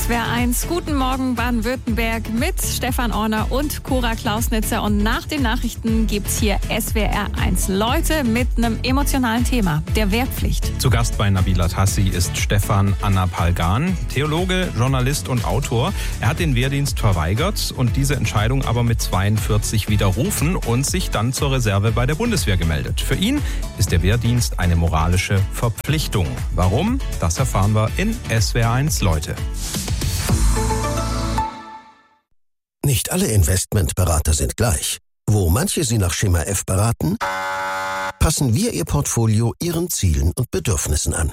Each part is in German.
SWR1. Guten Morgen Baden-Württemberg mit Stefan Orner und Cora Klausnitzer. Und nach den Nachrichten gibt's hier SWR1 Leute mit einem emotionalen Thema, der Wehrpflicht. Zu Gast bei Nabila Tassi ist Stefan Anapalgan, Theologe, Journalist und Autor. Er hat den Wehrdienst verweigert und diese Entscheidung aber mit 42 widerrufen und sich dann zur Reserve bei der Bundeswehr gemeldet. Für ihn ist der Wehrdienst eine moralische Verpflichtung. Warum? Das erfahren wir in SWR1 Leute. Nicht alle Investmentberater sind gleich. Wo manche Sie nach Schema F beraten, passen wir Ihr Portfolio Ihren Zielen und Bedürfnissen an.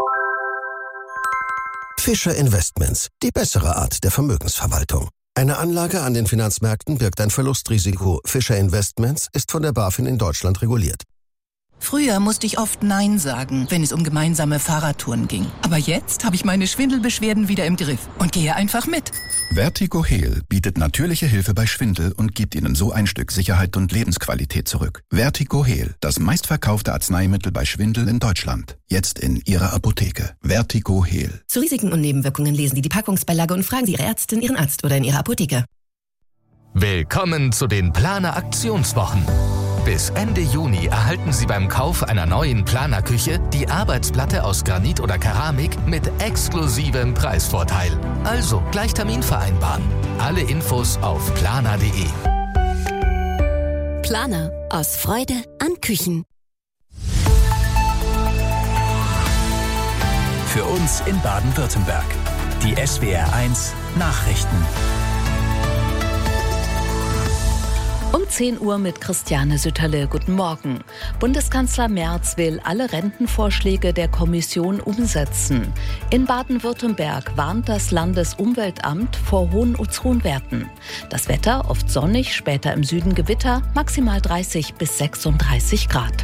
Fischer Investments, die bessere Art der Vermögensverwaltung. Eine Anlage an den Finanzmärkten birgt ein Verlustrisiko. Fischer Investments ist von der BaFin in Deutschland reguliert. Früher musste ich oft Nein sagen, wenn es um gemeinsame Fahrradtouren ging. Aber jetzt habe ich meine Schwindelbeschwerden wieder im Griff und gehe einfach mit. Vertigo Heal bietet natürliche Hilfe bei Schwindel und gibt Ihnen so ein Stück Sicherheit und Lebensqualität zurück. Vertigo Heal, das meistverkaufte Arzneimittel bei Schwindel in Deutschland. Jetzt in Ihrer Apotheke. Vertigo Heal. Zu Risiken und Nebenwirkungen lesen Sie die Packungsbeilage und fragen Sie Ihre Ärztin, Ihren Arzt oder in Ihrer Apotheke. Willkommen zu den Planer Aktionswochen. Bis Ende Juni erhalten Sie beim Kauf einer neuen Planerküche die Arbeitsplatte aus Granit oder Keramik mit exklusivem Preisvorteil. Also gleich Termin vereinbaren. Alle Infos auf planer.de. Planer. Aus Freude an Küchen. Für uns in Baden-Württemberg. Die SWR1 Nachrichten. Um 10 Uhr mit Christiane Sütterle. Guten Morgen. Bundeskanzler Merz will alle Rentenvorschläge der Kommission umsetzen. In Baden-Württemberg warnt das Landesumweltamt vor hohen Ozonwerten. Das Wetter oft sonnig, später im Süden Gewitter, maximal 30 bis 36 Grad.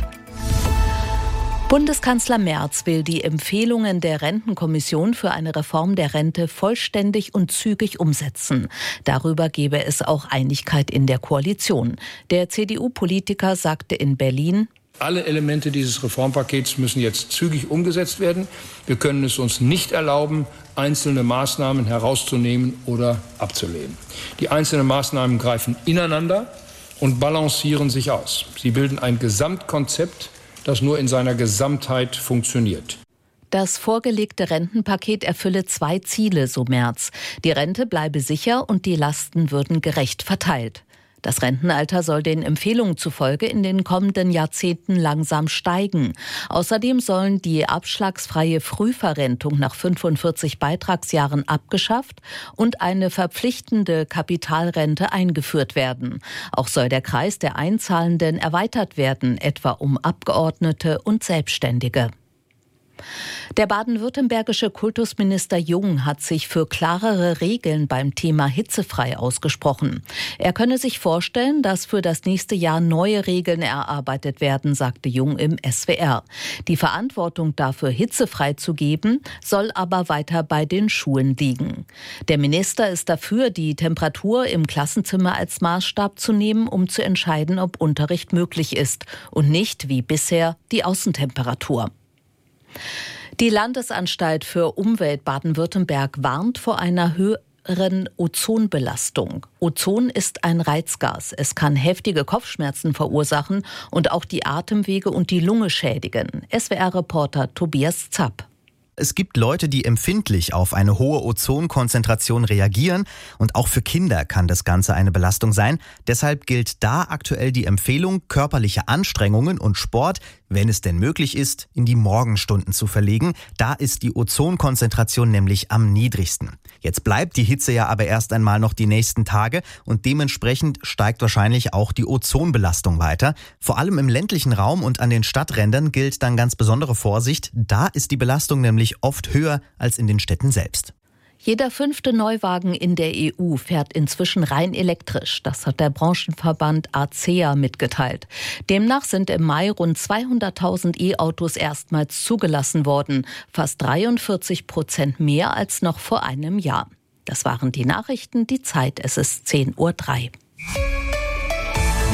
Bundeskanzler Merz will die Empfehlungen der Rentenkommission für eine Reform der Rente vollständig und zügig umsetzen. Darüber gebe es auch Einigkeit in der Koalition. Der CDU-Politiker sagte in Berlin: Alle Elemente dieses Reformpakets müssen jetzt zügig umgesetzt werden. Wir können es uns nicht erlauben, einzelne Maßnahmen herauszunehmen oder abzulehnen. Die einzelnen Maßnahmen greifen ineinander und balancieren sich aus. Sie bilden ein Gesamtkonzept, das nur in seiner Gesamtheit funktioniert. Das vorgelegte Rentenpaket erfülle 2 Ziele, so Merz. Die Rente bleibe sicher und die Lasten würden gerecht verteilt. Das Rentenalter soll den Empfehlungen zufolge in den kommenden Jahrzehnten langsam steigen. Außerdem sollen die abschlagsfreie Frühverrentung nach 45 Beitragsjahren abgeschafft und eine verpflichtende Kapitalrente eingeführt werden. Auch soll der Kreis der Einzahlenden erweitert werden, etwa um Abgeordnete und Selbstständige. Der baden-württembergische Kultusminister Jung hat sich für klarere Regeln beim Thema hitzefrei ausgesprochen. Er könne sich vorstellen, dass für das nächste Jahr neue Regeln erarbeitet werden, sagte Jung im SWR. Die Verantwortung dafür, hitzefrei zu geben, soll aber weiter bei den Schulen liegen. Der Minister ist dafür, die Temperatur im Klassenzimmer als Maßstab zu nehmen, um zu entscheiden, ob Unterricht möglich ist und nicht, wie bisher, die Außentemperatur. Die Landesanstalt für Umwelt Baden-Württemberg warnt vor einer höheren Ozonbelastung. Ozon ist ein Reizgas. Es kann heftige Kopfschmerzen verursachen und auch die Atemwege und die Lunge schädigen. SWR-Reporter Tobias Zapp. Es gibt Leute, die empfindlich auf eine hohe Ozonkonzentration reagieren und auch für Kinder kann das Ganze eine Belastung sein. Deshalb gilt da aktuell die Empfehlung, körperliche Anstrengungen und Sport, wenn es denn möglich ist, in die Morgenstunden zu verlegen. Da ist die Ozonkonzentration nämlich am niedrigsten. Jetzt bleibt die Hitze ja aber erst einmal noch die nächsten Tage und dementsprechend steigt wahrscheinlich auch die Ozonbelastung weiter. Vor allem im ländlichen Raum und an den Stadträndern gilt dann ganz besondere Vorsicht. Da ist die Belastung nämlich oft höher als in den Städten selbst. Jeder 5. Neuwagen in der EU fährt inzwischen rein elektrisch. Das hat der Branchenverband ACEA mitgeteilt. Demnach sind im Mai rund 200.000 E-Autos erstmals zugelassen worden. Fast 43% mehr als noch vor einem Jahr. Das waren die Nachrichten. Die Zeit, es ist 10:03 Uhr.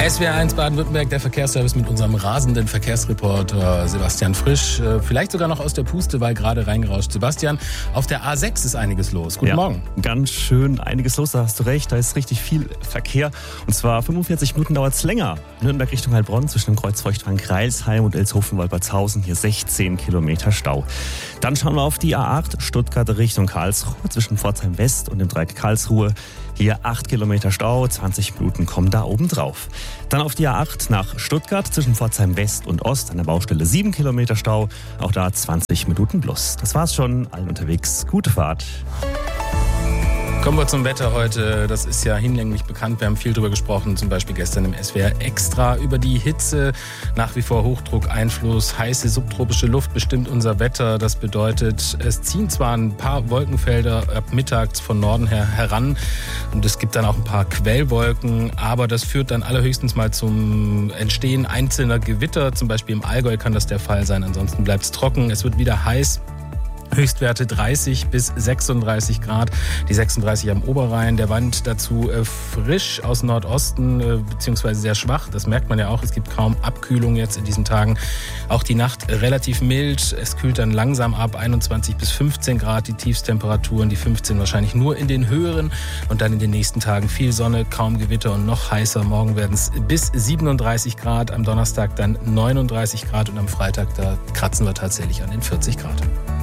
SWR1 Baden-Württemberg, der Verkehrsservice mit unserem rasenden Verkehrsreporter Sebastian Frisch. Vielleicht sogar noch aus der Puste, weil gerade reingerauscht. Sebastian, auf der A6 ist einiges los. Guten Morgen. Ganz schön einiges los, da hast du recht. Da ist richtig viel Verkehr. Und zwar 45 Minuten dauert es länger. Nürnberg Richtung Heilbronn zwischen dem Kreuz Feuchtwangen-Greilsheim und Elshofen-Wolpertshausen. Hier 16 Kilometer Stau. Dann schauen wir auf die A8 Stuttgart Richtung Karlsruhe zwischen Pforzheim West und dem Dreieck Karlsruhe. Hier 8 Kilometer Stau, 20 Minuten kommen da oben drauf. Dann auf die A8 nach Stuttgart zwischen Pforzheim West und Ost an der Baustelle 7 Kilometer Stau. Auch da 20 Minuten plus. Das war's schon. Allen unterwegs. Gute Fahrt. Kommen wir zum Wetter heute. Das ist ja hinlänglich bekannt. Wir haben viel drüber gesprochen, zum Beispiel gestern im SWR Extra über die Hitze. Nach wie vor Hochdruckeinfluss, heiße subtropische Luft bestimmt unser Wetter. Das bedeutet, es ziehen zwar ein paar Wolkenfelder ab mittags von Norden her heran und es gibt dann auch ein paar Quellwolken, aber das führt dann allerhöchstens mal zum Entstehen einzelner Gewitter. Zum Beispiel im Allgäu kann das der Fall sein. Ansonsten bleibt es trocken. Es wird wieder heiß. Höchstwerte 30 bis 36 Grad, die 36 am Oberrhein. Der Wind dazu frisch aus Nordosten, beziehungsweise sehr schwach. Das merkt man ja auch. Es gibt kaum Abkühlung jetzt in diesen Tagen. Auch die Nacht relativ mild. Es kühlt dann langsam ab, 21 bis 15 Grad die Tiefstemperaturen. Die 15 wahrscheinlich nur in den höheren. Und dann in den nächsten Tagen viel Sonne, kaum Gewitter und noch heißer. Morgen werden es bis 37 Grad, am Donnerstag dann 39 Grad und am Freitag, da kratzen wir tatsächlich an den 40 Grad.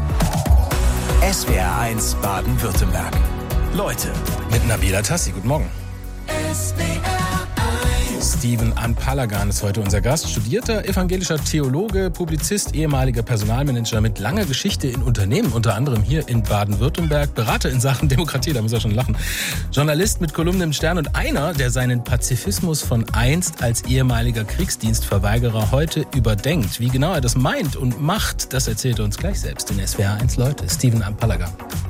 SWR1 Baden-Württemberg. Leute. Mit Nabila Tassi. Guten Morgen. Steven Anpalagan ist heute unser Gast. Studierter evangelischer Theologe, Publizist, ehemaliger Personalmanager mit langer Geschichte in Unternehmen, unter anderem hier in Baden-Württemberg. Berater in Sachen Demokratie, da muss er schon lachen. Journalist mit Kolumnen im Stern und einer, der seinen Pazifismus von einst als ehemaliger Kriegsdienstverweigerer heute überdenkt. Wie genau er das meint und macht, das erzählt er uns gleich selbst in SWR1 Leute. Steven Anpalagan.